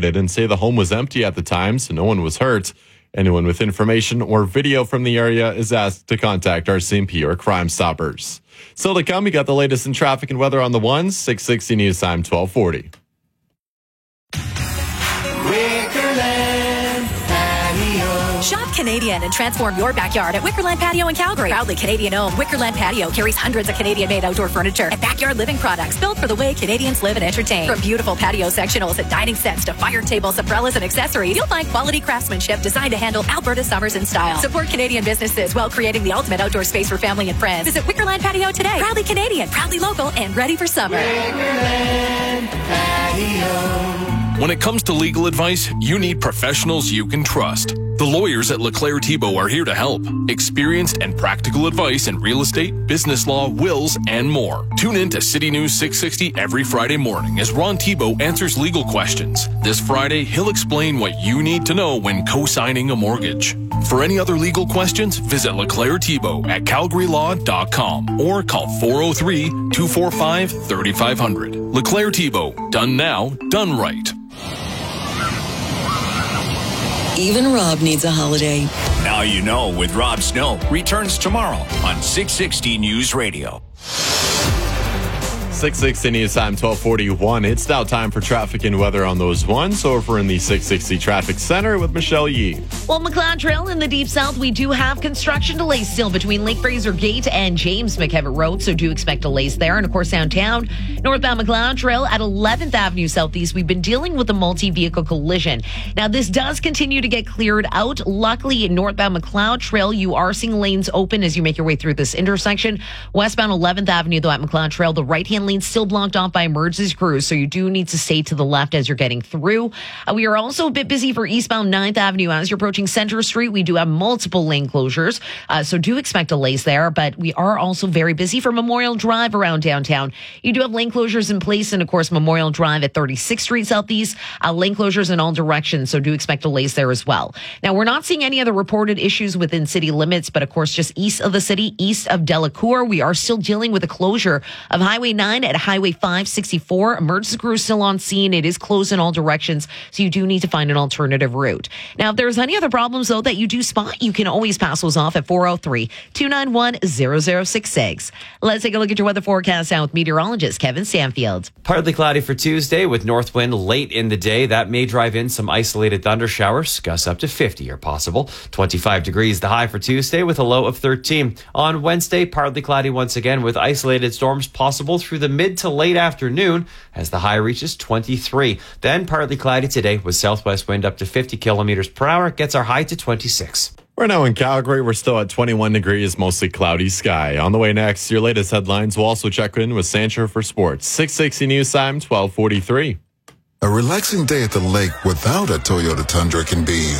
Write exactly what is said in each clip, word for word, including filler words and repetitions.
evacuated and say the home was empty at the time, so no one was hurt. Anyone with information or video from the area is asked to contact R C M P or Crime Stoppers. Still to come, we got the latest in traffic and weather on the ones. six sixty News Time, twelve forty. Shop Canadian and transform your backyard at Wickerland Patio in Calgary. Proudly Canadian-owned, Wickerland Patio carries hundreds of Canadian-made outdoor furniture and backyard living products built for the way Canadians live and entertain. From beautiful patio sectionals and dining sets to fire tables, umbrellas, and accessories, you'll find quality craftsmanship designed to handle Alberta summers in style. Support Canadian businesses while creating the ultimate outdoor space for family and friends. Visit Wickerland Patio today. Proudly Canadian, proudly local, and ready for summer. Wickerland Patio. When it comes to legal advice, you need professionals you can trust. The lawyers at LeClaire Thibault are here to help. Experienced and practical advice in real estate, business law, wills, and more. Tune in to City News six sixty every Friday morning as Ron Thibault answers legal questions. This Friday, he'll explain what you need to know when co-signing a mortgage. For any other legal questions, visit LeClaire Thibault at calgary law dot com or call four oh three, two four five, three five zero zero. LeClaire Thibault. Done now, done right. Even Rob needs a holiday. Now you know with Rob Snow returns tomorrow on six sixty News Radio. six sixty News Time, twelve forty-one. It's now time for traffic and weather on those ones. Over in the six sixty Traffic Center with Michelle Yee. Well, McLeod Trail in the Deep South, we do have construction delays still between Lake Fraser Gate and James McKevitt Road, so do expect delays there. And of course, downtown, northbound McLeod Trail at eleventh Avenue Southeast, we've been dealing with a multi-vehicle collision. Now, this does continue to get cleared out. Luckily, in northbound McLeod Trail, you are seeing lanes open as you make your way through this intersection. Westbound eleventh Avenue, though, at McLeod Trail, the right-hand lane still blocked off by emergency crews, so you do need to stay to the left as you're getting through. Uh, we are also a bit busy for eastbound ninth Avenue as you're approaching Center Street. We do have multiple lane closures, uh, so do expect delays there, but we are also very busy for Memorial Drive around downtown. You do have lane closures in place, and of course Memorial Drive at thirty-sixth Street Southeast, uh, lane closures in all directions, so do expect delays there as well. Now, we're not seeing any other reported issues within city limits, but of course just east of the city, east of Delacour, we are still dealing with a closure of Highway nine at Highway five sixty-four. Emergency crew still on scene. It is closed in all directions, so you do need to find an alternative route. Now, if there's any other problems, though, that you do spot, you can always pass those off at four oh three, two nine one, zero zero six six. Let's take a look at your weather forecast now with meteorologist Kevin Stanfield. Partly cloudy for Tuesday with north wind late in the day. That may drive in some isolated thunder showers. Gusts up to fifty are possible. twenty-five degrees the high for Tuesday with a low of thirteen. On Wednesday, partly cloudy once again with isolated storms possible through the mid to late afternoon as the high reaches twenty-three. Then partly cloudy today with southwest wind up to fifty kilometers per hour. Gets our high to twenty-six. We're now in Calgary. We're still at twenty-one degrees, mostly cloudy sky. On the way next, your latest headlines. We'll also check in with Sancho for sports. six sixty News Time, twelve forty-three. A relaxing day at the lake without a Toyota Tundra can be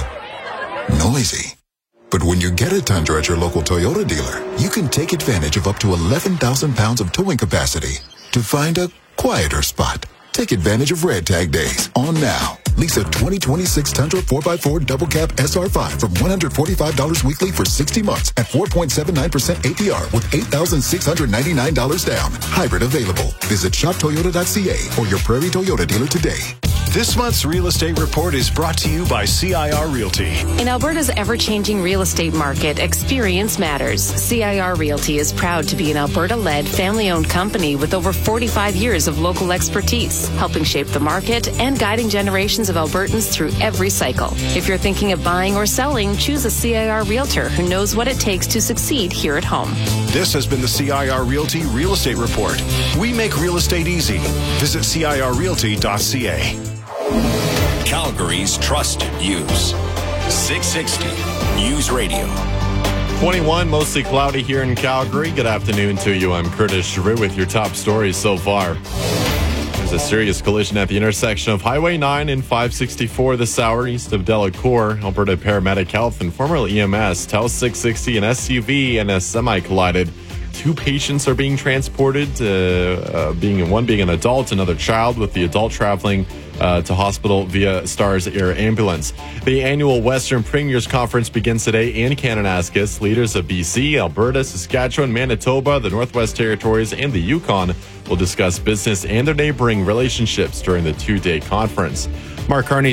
noisy. But when you get a Tundra at your local Toyota dealer, you can take advantage of up to eleven thousand pounds of towing capacity to find a quieter spot. Take advantage of Red Tag Days on now. Lease a twenty twenty-six Tundra four by four Double Cab S R five from one hundred forty-five dollars weekly for sixty months at four point seven nine percent A P R with eight thousand six hundred ninety-nine dollars down. Hybrid available. Visit shop toyota dot c a or your Prairie Toyota dealer today. This month's Real Estate Report is brought to you by C I R Realty. In Alberta's ever-changing real estate market, experience matters. C I R Realty is proud to be an Alberta-led, family-owned company with over forty-five years of local expertise, helping shape the market and guiding generations of Albertans through every cycle. If you're thinking of buying or selling, choose a C I R Realtor who knows what it takes to succeed here at home. This has been the C I R Realty Real Estate Report. We make real estate easy. Visit c i r realty dot c a. Calgary's trusted news. six sixty News Radio. twenty-one, mostly cloudy here in Calgary. Good afternoon to you. I'm Curtis Giroux with your top stories so far. There's a serious collision at the intersection of Highway nine and five sixty-four this hour east of Delacour. Alberta Paramedic Health and former E M S tell six sixty an S U V and a semi collided. Two patients are being transported, uh, uh, being one being an adult, another child, with the adult traveling uh, to hospital via Stars Air ambulance. The annual Western Premiers Conference begins today in Kananaskis. Leaders of B C, Alberta, Saskatchewan, Manitoba, the Northwest Territories, and the Yukon will discuss business and their neighboring relationships during the two-day conference. Mark Carney